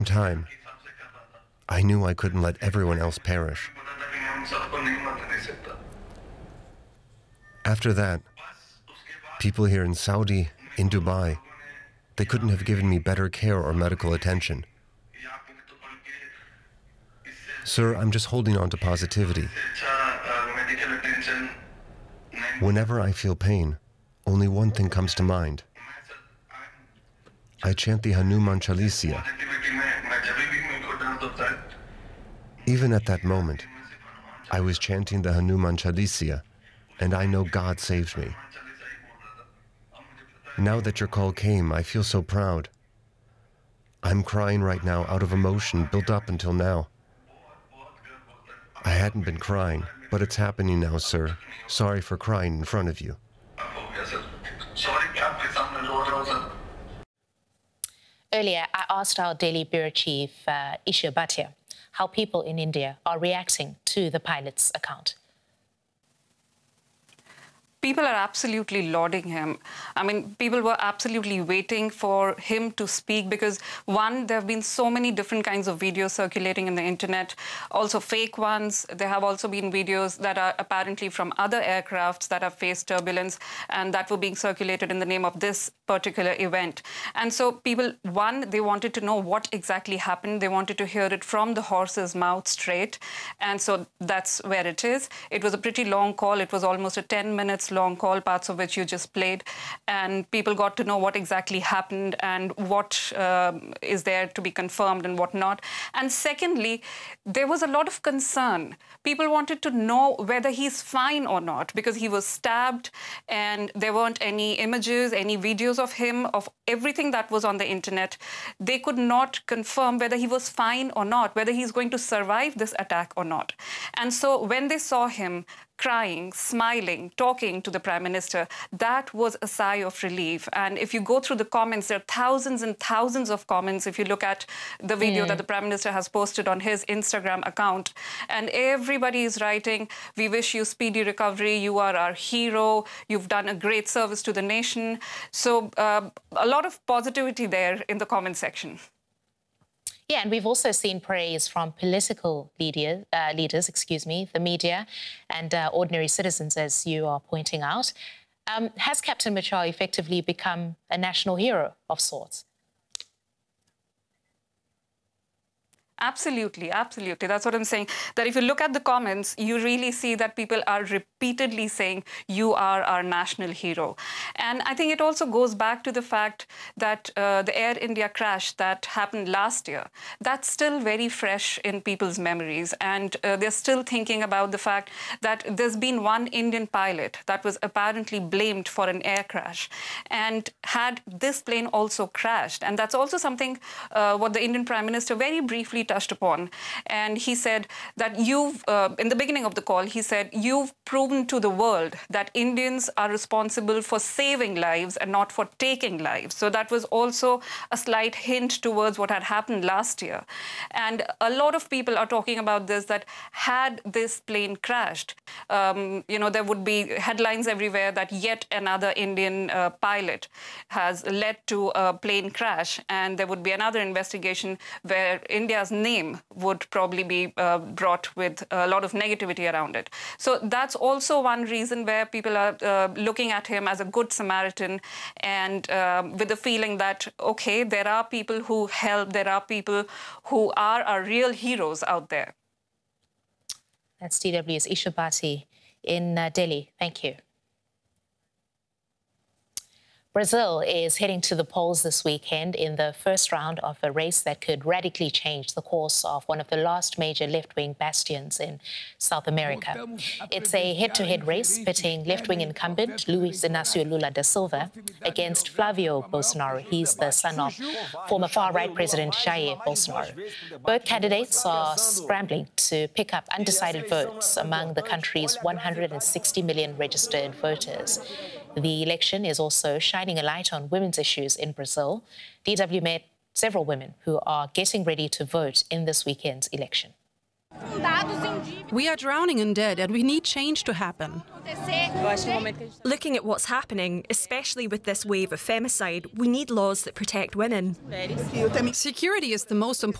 time, I knew I couldn't let everyone else perish. After that, people here in Saudi, in Dubai, they couldn't have given me better care or medical attention. Sir, I'm just holding on to positivity. Whenever I feel pain, only one thing comes to mind. I chant the Hanuman Chalisa. Even at that moment, I was chanting the Hanuman Chalisa, and I know God saved me. Now that your call came, I feel so proud. I'm crying right now out of emotion built up until now. I hadn't been crying, but it's happening now, sir. Sorry for crying in front of you. Earlier, I asked our Delhi Bureau Chief, Isha Bhatia, how people in India are reacting to the pilot's account. People are absolutely lauding him. I mean, people were absolutely waiting for him to speak because, one, there have been so many different kinds of videos circulating in the internet, also fake ones. There have also been videos that are apparently from other aircrafts that have faced turbulence and that were being circulated in the name of this particular event. And so people, one, they wanted to know what exactly happened. They wanted to hear it from the horse's mouth straight. And so that's where it is. It was a pretty long call. It was almost a 10 minutes long call, parts of which you just played, and people got to know what exactly happened and what is there to be confirmed and what not. And secondly, there was a lot of concern. People wanted to know whether he's fine or not because he was stabbed and there weren't any images, any videos of him, of everything that was on the internet. They could not confirm whether he was fine or not, whether he's going to survive this attack or not. And so when they saw him crying, smiling, talking to the Prime Minister, that was a sigh of relief. And if you go through the comments, there are thousands and thousands of comments if you look at the video that the Prime Minister has posted on his Instagram account. And everybody is writing, "We wish you speedy recovery. You are our hero. You've done a great service to the nation." So a lot of positivity there in the comment section. Yeah, and we've also seen praise from political leaders, the media, and ordinary citizens, as you are pointing out. Has Captain Machar effectively become a national hero of sorts? Absolutely, absolutely. That's what I'm saying. That if you look at the comments, you really see that people are repeatedly saying, "You are our national hero." And I think it also goes back to the fact that the Air India crash that happened last year, that's still very fresh in people's memories. And they're still thinking about the fact that there's been one Indian pilot that was apparently blamed for an air crash. And had this plane also crashed, and that's also something what the Indian Prime Minister very briefly touched upon. And he said that in the beginning of the call, he said, "You've proven to the world that Indians are responsible for saving lives and not for taking lives." So that was also a slight hint towards what had happened last year. And a lot of people are talking about this, that had this plane crashed, there would be headlines everywhere that yet another Indian pilot has led to a plane crash. And there would be another investigation where India's name would probably be brought with a lot of negativity around it. So that's also one reason where people are looking at him as a good Samaritan and with the feeling that, okay, there are people who help, there are people who are our real heroes out there. That's DW's Isha Bhatia in Delhi. Thank you. Brazil is heading to the polls this weekend in the first round of a race that could radically change the course of one of the last major left-wing bastions in South America. It's a head-to-head race pitting left-wing incumbent Luiz Inácio Lula da Silva against Flavio Bolsonaro. He's the son of former far-right President Jair Bolsonaro. Both candidates are scrambling to pick up undecided votes among the country's 160 million registered voters. The election is also shining a light on women's issues in Brazil. DW met several women who are getting ready to vote in this weekend's election. We are drowning in debt and we need change to happen. Looking at what's happening, especially with this wave of femicide, we need laws that protect women. Security is the most important.